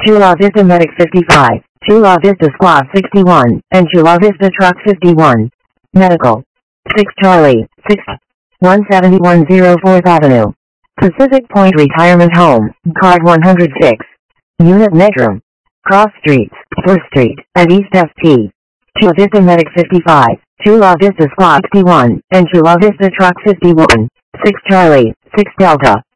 Chula Vista Medic 55, Chula Vista Squad 61, and Chula Vista Truck 51. Medical. 6 Charlie, 6. 17104th Avenue. Pacific Point Retirement Home, Card 106. Unit Metro. Cross Streets, 1st Street, and East St. Chula Vista Medic 55, Chula Vista Squad 61, and Chula Vista Truck 51. 6 Charlie, 6 Delta.